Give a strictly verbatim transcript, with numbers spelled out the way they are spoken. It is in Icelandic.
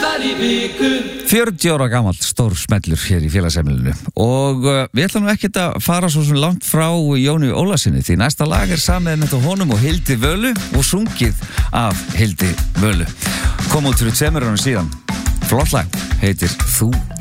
fjörutíu ára gamall stór smellur hér í félagsheimilinu og uh, við ætlum nú ekkert að fara svo sem langt frá Jóni Ólasinni því næsta lag er samið með honum og Hildi Völu og sungið af Hildi Völu kom út fyrir tveimur árum síðan flott lag, heitir Þú